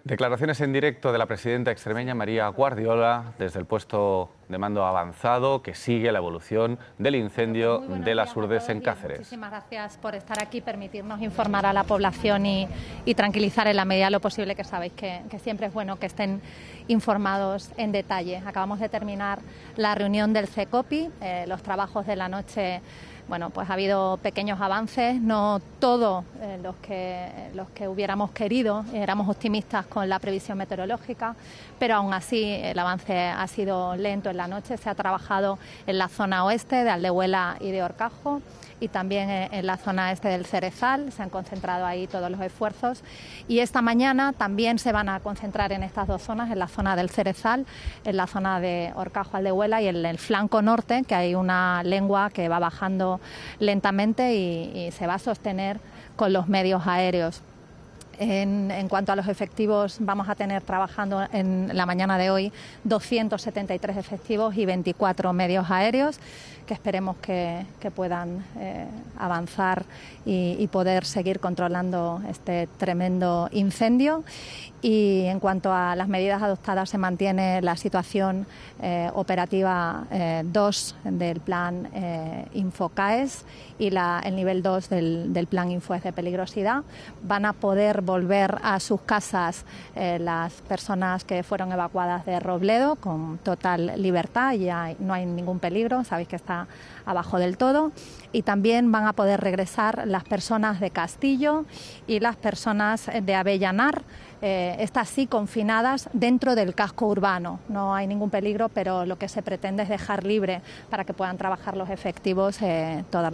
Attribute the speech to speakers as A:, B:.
A: Declaraciones en directo de la presidenta extremeña María Guardiola desde el puesto de mando avanzado que sigue la evolución del incendio de las Urdes en Cáceres.
B: Muchísimas gracias por estar aquí, permitirnos informar a la población y tranquilizar en la medida de lo posible, que sabéis que siempre es bueno que estén informados en detalle. Acabamos de terminar la reunión del CECOPI, los trabajos de la noche. Bueno, pues ha habido pequeños avances, no todos los que hubiéramos querido. Éramos optimistas con la previsión meteorológica, pero aún así el avance ha sido lento en la noche. Se ha trabajado en la zona oeste de Aldehuela y de Horcajo y también en la zona este del Cerezal. Se han concentrado ahí todos los esfuerzos y esta mañana también se van a concentrar en estas dos zonas, en la zona del Cerezal, en la zona de Horcajo, Aldehuela y en el flanco norte, que hay una lengua que va bajando lentamente y se va a sostener con los medios aéreos. En cuanto a los efectivos, vamos a tener trabajando en la mañana de hoy 273 efectivos y 24 medios aéreos, que esperemos que puedan avanzar y poder seguir controlando este tremendo incendio. Y en cuanto a las medidas adoptadas, se mantiene la situación operativa 2 del plan Infocaes y el nivel 2 del plan Infoes de peligrosidad. Van a poder volver a sus casas las personas que fueron evacuadas de Robledo con total libertad, ya no hay ningún peligro, sabéis que está abajo del todo, y también van a poder regresar las personas de Castillo y las personas de Avellanar, estas sí confinadas dentro del casco urbano. No hay ningún peligro, pero lo que se pretende es dejar libre para que puedan trabajar los efectivos todas las